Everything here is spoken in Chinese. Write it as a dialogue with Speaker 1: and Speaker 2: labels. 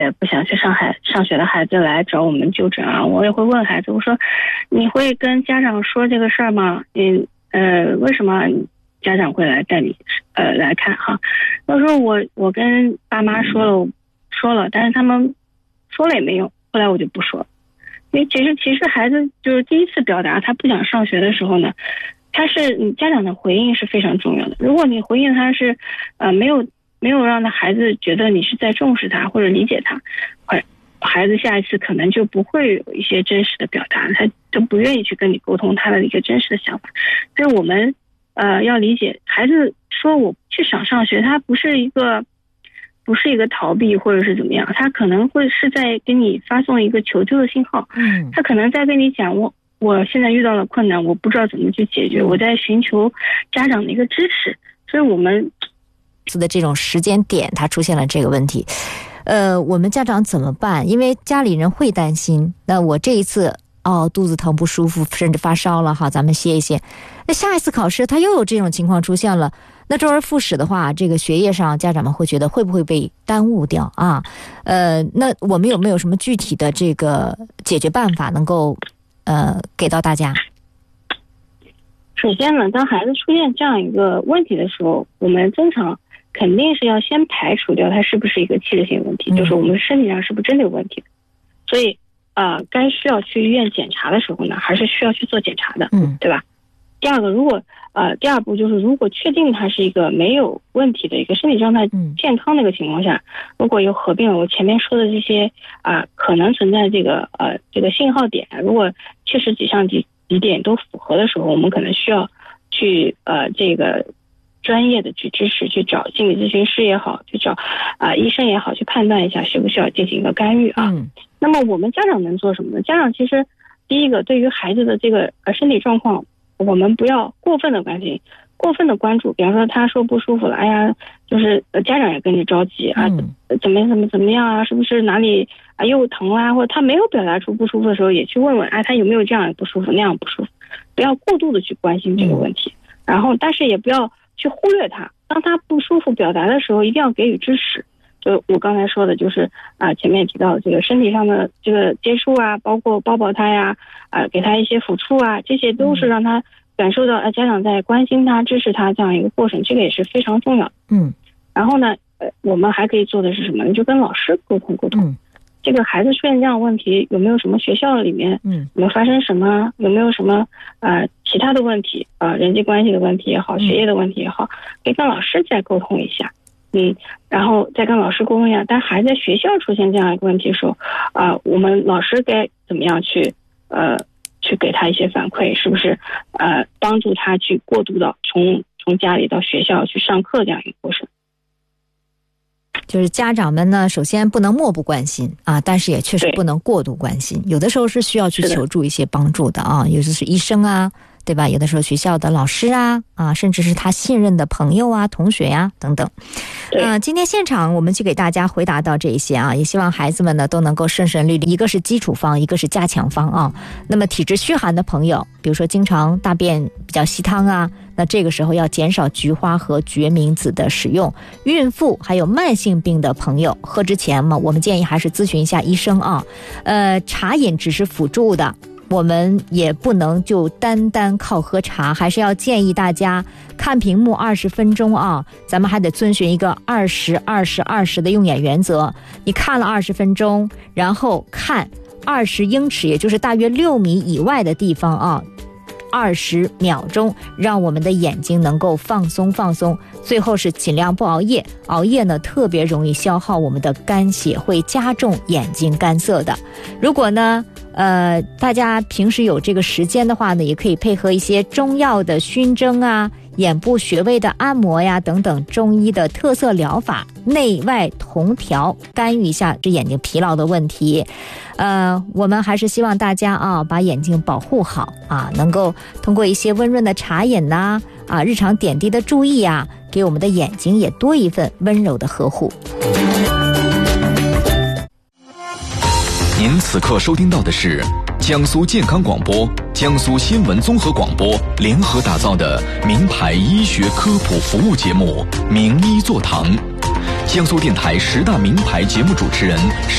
Speaker 1: 不想去上学的孩子来找我们就诊啊，我也会问孩子，我说你会跟家长说这个事儿吗？为什么家长会来带你来看哈？我说我跟爸妈说了，但是他们说了也没用，后来我就不说了。因为其实孩子就是第一次表达他不想上学的时候呢，你家长的回应是非常重要的。如果你回应他是没有让他孩子觉得你是在重视他或者理解他，孩子下一次可能就不会有一些真实的表达，他就不愿意去跟你沟通他的一个真实的想法。所以我们要理解，孩子说我去想上学，他不是一个逃避或者是怎么样，他可能会是在给你发送一个求救的信号。他可能在跟你讲我现在遇到了困难，我不知道怎么去解决，我在寻求家长的一个支持。所以我们
Speaker 2: 的这种时间点他出现了这个问题，我们家长怎么办？因为家里人会担心，那我这一次肚子疼不舒服甚至发烧了，好，咱们歇一歇。那下一次考试他又有这种情况出现了，那周而复始的话，这个学业上家长们会觉得会不会被耽误掉啊？那我们有没有什么具体的这个解决办法能够给到大家？
Speaker 1: 首先呢，当孩子出现这样一个问题的时候，我们通常肯定是要先排除掉它是不是一个器质性问题，就是我们身体上是不是真的有问题的。所以该需要去医院检查的时候呢，还是需要去做检查的，对吧？第二步就是，如果确定它是一个没有问题的一个身体状态健康的一个情况下，如果又合并了我前面说的这些可能存在这个信号点，如果确实几点都符合的时候，我们可能需要去这个专业的去支持，去找心理咨询师也好，去找医生也好，去判断一下需不需要进行一个干预啊。那么我们家长能做什么呢？家长其实第一个，对于孩子的这个身体状况，我们不要过分的关心，过分的关注。比方说他说不舒服了，哎呀，就是家长也跟着着急啊，怎么样啊，是不是哪里又疼啦，或者他没有表达出不舒服的时候，也去问问他有没有这样不舒服那样不舒服，不要过度的去关心这个问题。然后但是也不要去忽略他，当他不舒服表达的时候，一定要给予支持。就我刚才说的，就是前面提到的这个身体上的这个接触啊，包括抱抱他呀，给他一些抚触啊，这些都是让他感受到家长在关心他、支持他这样一个过程，这个也是非常重要的。然后呢，我们还可以做的是什么呢？就跟老师沟通。这个孩子出现这样的问题，有没有什么学校里面有没有发生什么，有没有什么其他的问题人际关系的问题也好，学业的问题也好，可以跟老师再沟通一下。然后再跟老师沟通一下，但孩子在学校出现这样一个问题的时候，我们老师该怎么样去给他一些反馈，是不是帮助他去过渡到从家里到学校去上课这样一个过程。
Speaker 2: 就是家长们呢，首先不能漠不关心但是也确实不能过度关心，有的时候是需要去求助一些帮助的有的是医生对吧？有的时候学校的老师甚至是他信任的朋友同学等等。今天现场我们就给大家回答到这一些也希望孩子们呢都能够顺顺利利，一个是基础方，一个是加强方那么体质虚寒的朋友，比如说经常大便比较稀汤那这个时候要减少菊花和决明子的使用。孕妇还有慢性病的朋友，喝之前嘛，我们建议还是咨询一下医生茶饮只是辅助的，我们也不能就单靠喝茶，还是要建议大家看屏幕20分钟咱们还得遵循一个20-20-20的用眼原则。你看了20分钟，然后看20英尺，也就是大约6米以外的地方20秒钟，让我们的眼睛能够放松。最后是尽量不熬夜，熬夜呢特别容易消耗我们的肝血，会加重眼睛干涩的。如果呢大家平时有这个时间的话呢，也可以配合一些中药的熏蒸眼部穴位的按摩等等中医的特色疗法，内外同调，干预一下这眼睛疲劳的问题。我们还是希望大家把眼睛保护好能够通过一些温润的茶饮日常点滴的注意给我们的眼睛也多一份温柔的呵护。
Speaker 3: 您此刻收听到的是江苏健康广播、江苏新闻综合广播联合打造的名牌医学科普服务节目《名医座堂》，江苏电台10大名牌节目主持人